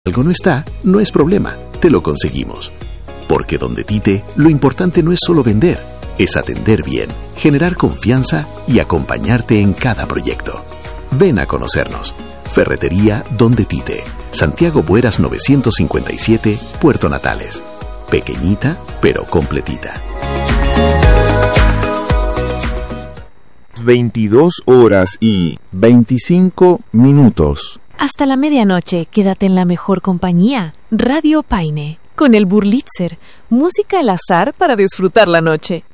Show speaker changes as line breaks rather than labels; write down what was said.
algo no está, no es problema, te lo conseguimos. Porque donde Tite, lo importante no es solo vender, es atender bien, generar confianza y acompañarte en cada proyecto. Ven a conocernos. Ferretería Donde Tite, Santiago Bueras 957, Puerto Natales. Pequeñita, pero completita.
22:25.
Hasta la medianoche, quédate en la mejor compañía. Radio Paine, con el Burlitzer, música al azar para disfrutar la noche.